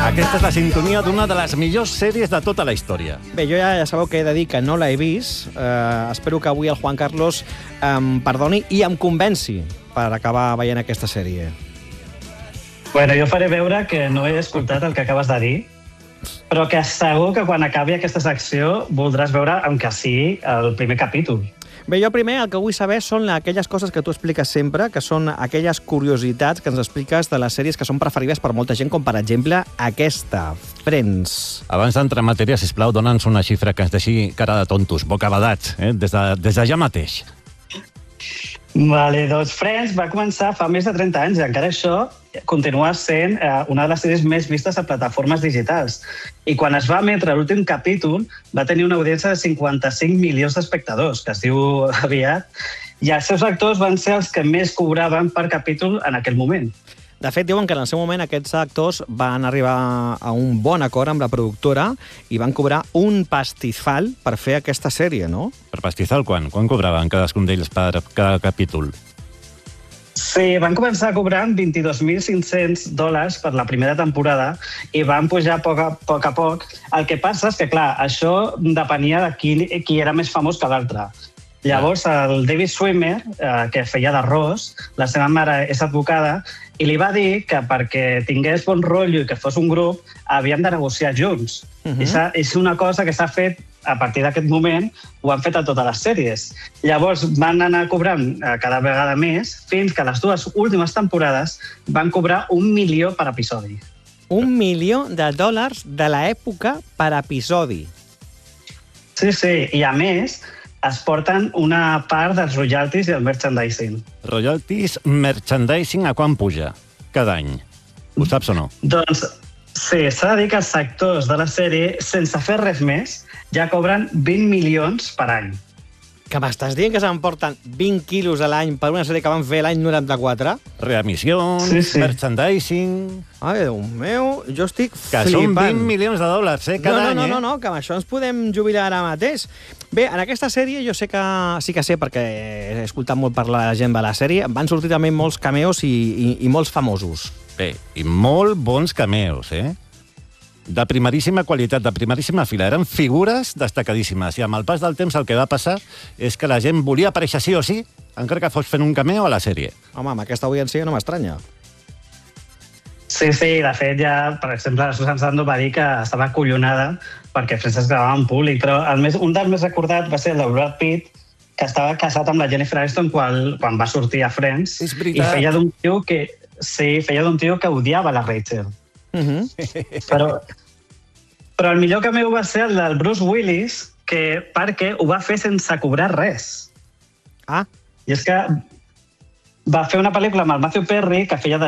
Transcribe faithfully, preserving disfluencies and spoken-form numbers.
Aquesta és la sintonia d'una de les millors sèries de tota la història. Bé, jo ja, ja sabeu que he de dir que no l'he vist. Eh, espero que avui el Juan Carlos em perdoni i em convenci per acabar veient aquesta sèrie. Bueno, jo faré veure que no he escoltat el que acabes de dir, però que segur que quan acabi aquesta secció voldràs veure, aunque sigui, el primer capítol. Bé, jo primer el que vull saber són aquelles coses que tu expliques sempre, que són aquelles curiositats que ens expliques de les sèries que són preferibles per molta gent, com per exemple aquesta, Friends. Abans d'entrar en matèria, sisplau, dona'ns una xifra que ens deixi cara de tontos, bocabadats, eh? des, de, des de ja mateix. Vale, doncs Friends va començar fa més de trenta anys i encara això continua sent eh, una de les sèries més vistes a plataformes digitals. I quan es va emetre l'últim capítol va tenir una audiència de cinquanta-cinc milions d'espectadors, que es diu aviat, i els seus actors van ser els que més cobraven per capítol en aquell moment. De fet, diuen que en el seu moment aquests actors van arribar a un bon acord amb la productora i van cobrar un pastizal per fer aquesta sèrie, no? Per pastizal, quan? Quan cobraven cadascun d'ells per cada capítol? Sí, van començar cobrant vint-i-dos mil cinc-cents dòlars per la primera temporada i van pujar a poc a poc. A poc. El que passa és que, clar, això depenia de qui, qui era més famós que l'altre. Llavors, el David Schwimmer, eh, que feia de Ross, la seva mare és advocada, i li va dir que perquè tingués bon rotllo i que fos un grup, havíem de negociar junts. Uh-huh. I és una cosa que s'ha fet a partir d'aquest moment, ho han fet a totes les sèries. Llavors van anar cobrant eh, cada vegada més, fins que les dues últimes temporades van cobrar un milió per episodi. Un milió de dòlars de l'època per episodi. Sí, sí, i a més es porten una part dels royalties i el merchandising. Royalties, merchandising, a quan puja? Cada any. Ho saps o no? Doncs sí, s'ha de dir que els actors de la sèrie, sense fer res més, ja cobren vint milions per any. Que m'estàs dient que s'emporten vint quilos a l'any per una sèrie que van fer l'any noranta-quatre? Reemissions, sí, sí. merchandising... Ai, Déu meu, jo estic que flipant. són vint milions de dòlars, eh, cada no, no, any, no, eh? No, no, que amb això ens podem jubilar ara mateix. Bé, en aquesta sèrie jo sé que sí que sé, perquè he escoltat molt parlar la gent de la sèrie, van sortir també molts cameos i, i, i molts famosos. Bé, i molt bons cameos, eh? De primeríssima qualitat, de primeríssima fila. Eren figures destacadíssimes. I amb el pas del temps el que va passar és que la gent volia aparèixer sí o sí, encara que fos fent un cameo a la sèrie. Home, amb aquesta audiència no m'estranya. Sí, sí, de fet ja, per exemple, la Susan Sarandon va dir que estava acollonada perquè Friends es gravava en públic, però el més, un dels més recordats va ser el de Brad Pitt, que estava casat amb la Jennifer Aniston quan, quan va sortir a Friends. És veritat. I feia d'un tio que, sí, feia d'un tio que odiava la Rachel. Uh-huh. però, però el millor cameo va ser el del Bruce Willis, que perquè ho va fer sense cobrar res. Ah. I és que va fer una pel·lícula amb el Matthew Perry que feia de